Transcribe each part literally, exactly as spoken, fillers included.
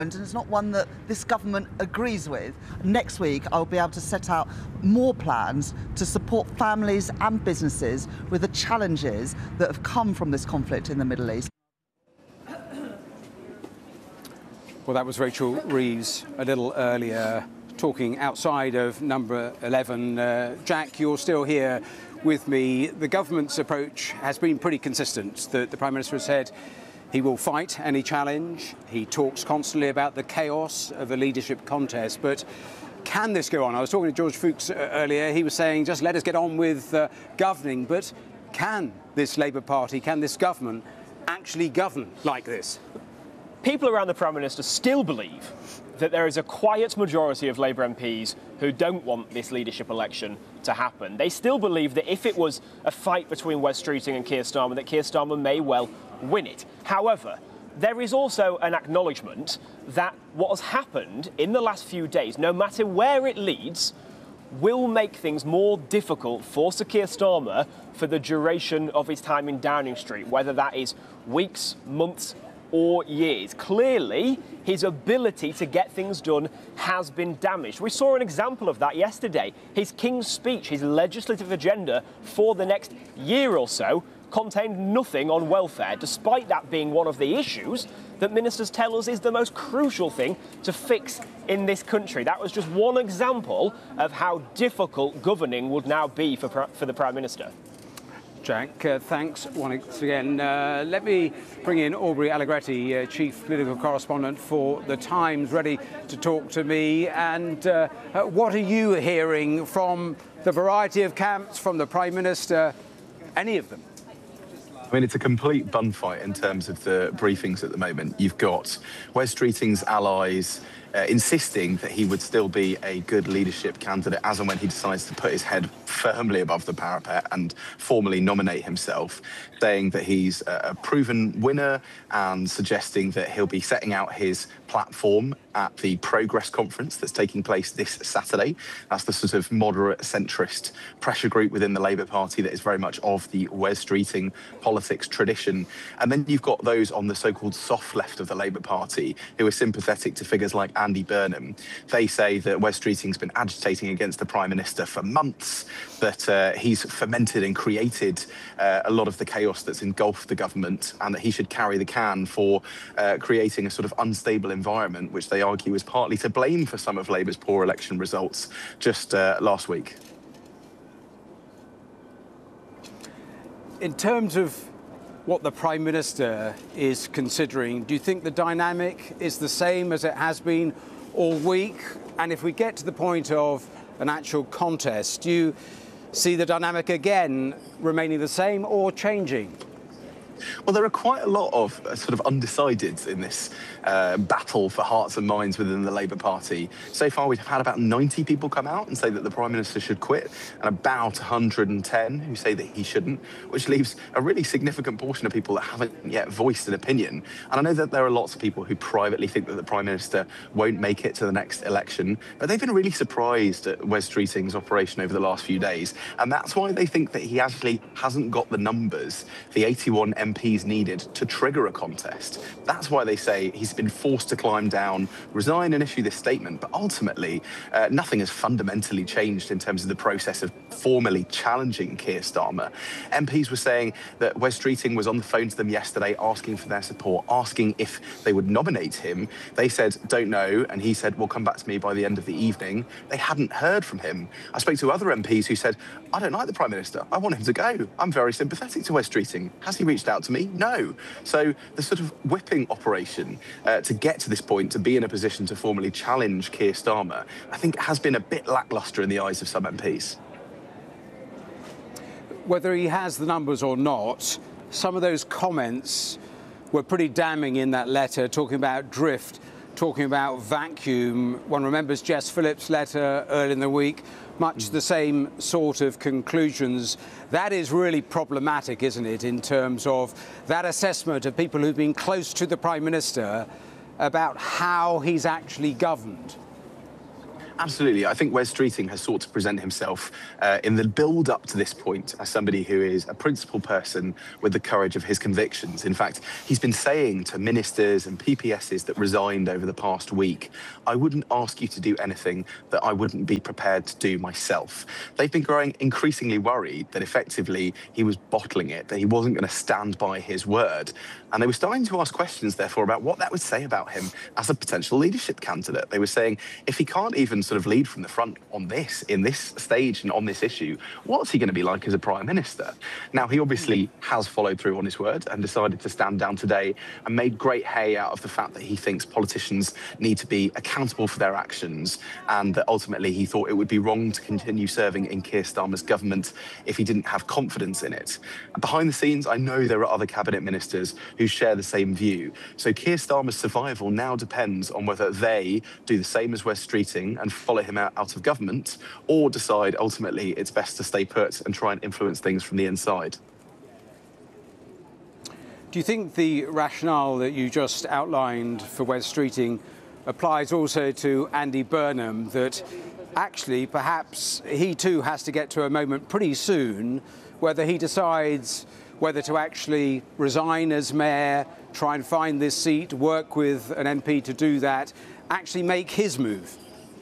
and it's not one that this government agrees with. Next week, I'll be able to set out more plans to support families and businesses with the challenges that have come from this conflict in the Middle East. Well, that was Rachel Reeves a little earlier, talking outside of number eleven. Uh, Jack, you're still here with me. The government's approach has been pretty consistent. The, the Prime Minister has said he will fight any challenge. He talks constantly about the chaos of a leadership contest. But can this go on? I was talking to George Fuchs earlier. He was saying, just let us get on with uh, governing. But can this Labour Party, can this government actually govern like this? People around the Prime Minister still believe that there is a quiet majority of Labour M Ps who don't want this leadership election to happen. They still believe that if it was a fight between Wes Streeting and Keir Starmer, that Keir Starmer may well win it. However, there is also an acknowledgement that what has happened in the last few days, no matter where it leads, will make things more difficult for Sir Keir Starmer for the duration of his time in Downing Street, whether that is weeks, months, or years. Clearly, his ability to get things done has been damaged. We saw an example of that yesterday. His King's Speech, his legislative agenda for the next year or so, contained nothing on welfare, despite that being one of the issues that ministers tell us is the most crucial thing to fix in this country. That was just one example of how difficult governing would now be for, for the Prime Minister. Jack, uh, thanks once again. Uh, let me bring in Aubrey Allegretti, uh, Chief Political Correspondent for The Times, ready to talk to me. And uh, uh, what are you hearing from the variety of camps, from the Prime Minister, any of them? I mean, it's a complete bun fight in terms of the briefings at the moment. You've got Wes Streeting's allies uh, insisting that he would still be a good leadership candidate as and when he decides to put his head firmly above the parapet and formally nominate himself, saying that he's a proven winner and suggesting that he'll be setting out his platform at the Progress Conference that's taking place this Saturday. That's the sort of moderate centrist pressure group within the Labour Party that is very much of the Wes Streeting politics tradition. And then you've got those on the so-called soft left of the Labour Party who are sympathetic to figures like Andy Burnham. They say that Wes Streeting's been agitating against the Prime Minister for months, that uh, he's fomented and created uh, a lot of the chaos that's engulfed the government, and that he should carry the can for uh, creating a sort of unstable environment, which they argue is partly to blame for some of Labour's poor election results just uh, last week. In terms of what the Prime Minister is considering, do you think the dynamic is the same as it has been all week? And if we get to the point of an actual contest, do you see the dynamic again remaining the same or changing? Well, there are quite a lot of uh, sort of undecideds in this uh, battle for hearts and minds within the Labour Party. So far, we've had about ninety people come out and say that the Prime Minister should quit, and about one hundred and ten who say that he shouldn't, which leaves a really significant portion of people that haven't yet voiced an opinion. And I know that there are lots of people who privately think that the Prime Minister won't make it to the next election, but they've been really surprised at Wes Streeting's operation over the last few days, and that's why they think that he actually hasn't got the numbers, the eighty-one M Ps needed to trigger a contest. That's why they say he's been forced to climb down, resign and issue this statement. But ultimately, uh, nothing has fundamentally changed in terms of the process of formally challenging Keir Starmer. M Ps were saying that Wes Streeting was on the phone to them yesterday asking for their support, asking if they would nominate him. They said, don't know, and he said, well, come back to me by the end of the evening. They hadn't heard from him. I spoke to other M Ps who said, I don't like the Prime Minister. I want him to go. I'm very sympathetic to Wes Streeting. Has he reached out to me? No. So the sort of whipping operation uh, to get to this point, to be in a position to formally challenge Keir Starmer, I think has been a bit lacklustre in the eyes of some M Ps. Whether he has the numbers or not, some of those comments were pretty damning in that letter, talking about drift, talking about vacuum. One remembers Jess Phillips' letter early in the week, much the same sort of conclusions. That is really problematic, isn't it, in terms of that assessment of people who've been close to the Prime Minister about how he's actually governed? Absolutely. I think Wes Streeting has sought to present himself uh, in the build-up to this point as somebody who is a principled person with the courage of his convictions. In fact, he's been saying to ministers and P P Ss that resigned over the past week, I wouldn't ask you to do anything that I wouldn't be prepared to do myself. They've been growing increasingly worried that effectively he was bottling it, that he wasn't going to stand by his word. And they were starting to ask questions, therefore, about what that would say about him as a potential leadership candidate. They were saying, if he can't even sort of lead from the front on this, in this stage and on this issue, what's he going to be like as a prime minister? Now, he obviously has followed through on his word and decided to stand down today and made great hay out of the fact that he thinks politicians need to be accountable for their actions, and that ultimately he thought it would be wrong to continue serving in Keir Starmer's government if he didn't have confidence in it. And behind the scenes, I know there are other cabinet ministers who share the same view. So Keir Starmer's survival now depends on whether they do the same as Wes Streeting and follow him out, out of government, or decide ultimately it's best to stay put and try and influence things from the inside. Do you think the rationale that you just outlined for Wes Streeting applies also to Andy Burnham, that actually perhaps he too has to get to a moment pretty soon whether he decides whether to actually resign as mayor, try and find this seat, work with an M P to do that, actually make his move?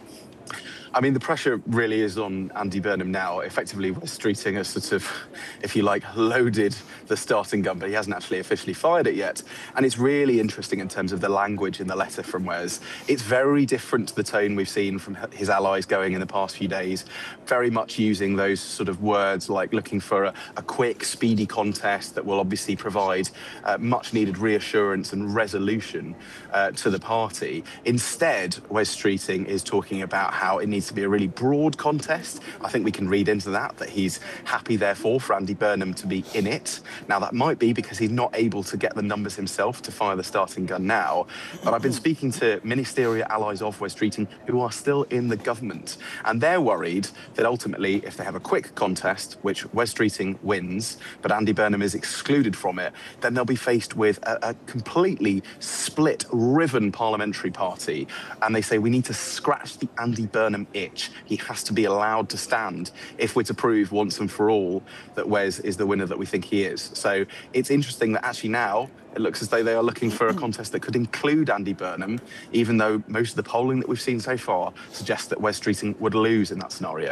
I mean, the pressure really is on Andy Burnham now. Effectively, Wes Streeting has sort of, if you like, loaded the starting gun, but he hasn't actually officially fired it yet. And it's really interesting in terms of the language in the letter from Wes. It's very different to the tone we've seen from his allies going in the past few days, very much using those sort of words like looking for a, a quick, speedy contest that will obviously provide uh, much-needed reassurance and resolution uh, to the party. Instead, Wes Streeting is talking about how it needs to be a really broad contest. I think we can read into that, that he's happy, therefore, for Andy Burnham to be in it. Now, that might be because he's not able to get the numbers himself to fire the starting gun now. But I've been speaking to ministerial allies of Wes Streeting who are still in the government, and they're worried that ultimately, if they have a quick contest, which Wes Streeting wins, but Andy Burnham is excluded from it, then they'll be faced with a, a completely split, riven parliamentary party. And they say we need to scratch the Andy Burnham itch. He has to be allowed to stand if we're to prove once and for all that Wes is the winner that we think he is. So it's interesting that actually now it looks as though they are looking for a contest that could include Andy Burnham, even though most of the polling that we've seen so far suggests that Wes Streeting would lose in that scenario.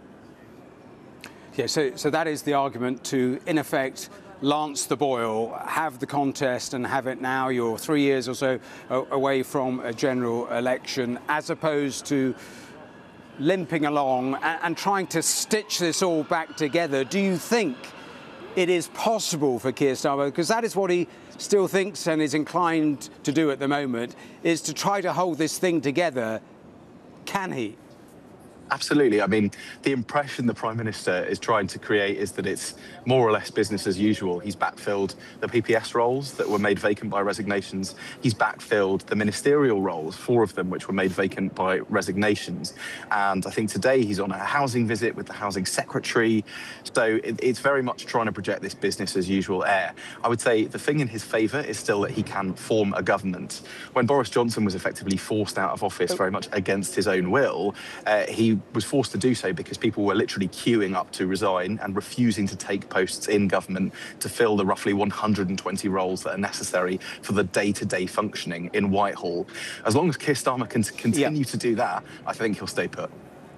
Yeah, so, so that is the argument to, in effect, lance the boil, have the contest and have it now. You're three years or so away from a general election, as opposed to limping along and, and trying to stitch this all back together. Do you think it is possible for Keir Starmer, because that is what he still thinks and is inclined to do at the moment, is to try to hold this thing together? Can he? Absolutely. I mean, the impression the Prime Minister is trying to create is that it's more or less business as usual. He's backfilled the P P S roles that were made vacant by resignations. He's backfilled the ministerial roles, four of them which were made vacant by resignations. And I think today he's on a housing visit with the Housing Secretary. So it, it's very much trying to project this business as usual air. I would say the thing in his favour is still that he can form a government. When Boris Johnson was effectively forced out of office very much against his own will, uh, he was forced to do so because people were literally queuing up to resign and refusing to take posts in government to fill the roughly one hundred twenty roles that are necessary for the day-to-day functioning in Whitehall. As long as Keir Starmer can continue yeah. to do that, I think he'll stay put.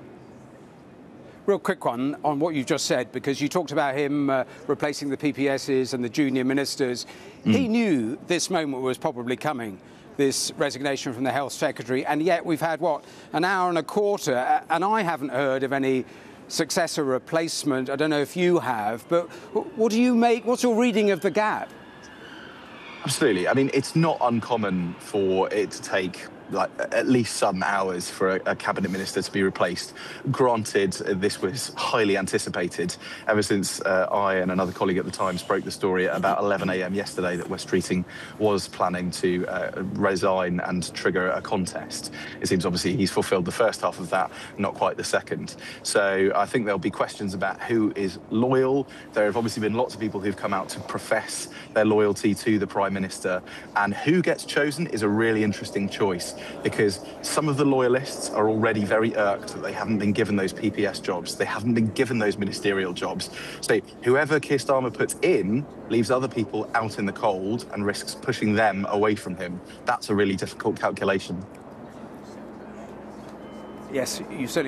Real quick one on what you just said, because you talked about him uh, replacing the P P Ss and the junior ministers. Mm. He knew this moment was probably coming, this resignation from the Health Secretary, and yet we've had, what, an hour and a quarter, and I haven't heard of any successor replacement. I don't know if you have, but what do you make, what's your reading of the gap? Absolutely. I mean, it's not uncommon for it to take like at least some hours for a, a cabinet minister to be replaced. Granted, this was highly anticipated ever since uh, I and another colleague at the Times broke the story at about eleven a m yesterday that Wes Streeting was planning to uh, resign and trigger a contest. It seems obviously he's fulfilled the first half of that, not quite the second. So I think there'll be questions about who is loyal. There have obviously been lots of people who've come out to profess their loyalty to the Prime Minister, and who gets chosen is a really interesting choice. because some of the loyalists are already very irked that they haven't been given those P P S jobs. They haven't been given those ministerial jobs. So whoever Keir Starmer puts in leaves other people out in the cold and risks pushing them away from him. That's a really difficult calculation. Yes, you certainly